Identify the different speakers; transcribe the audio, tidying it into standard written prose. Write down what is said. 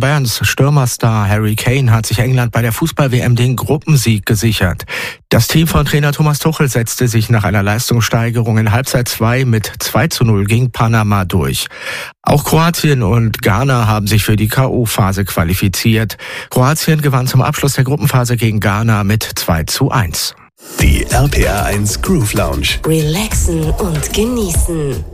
Speaker 1: Bayerns Stürmerstar Harry Kane hat sich England bei der Fußball-WM den Gruppensieg gesichert. Das Team von Trainer Thomas Tuchel setzte sich nach einer Leistungssteigerung in Halbzeit 2 mit 2:0 gegen Panama durch. Auch Kroatien und Ghana haben sich für die K.O.-Phase qualifiziert. Kroatien gewann zum Abschluss der Gruppenphase gegen Ghana mit 2:1.
Speaker 2: Die RPR 1 Groove Lounge.
Speaker 3: Relaxen und genießen.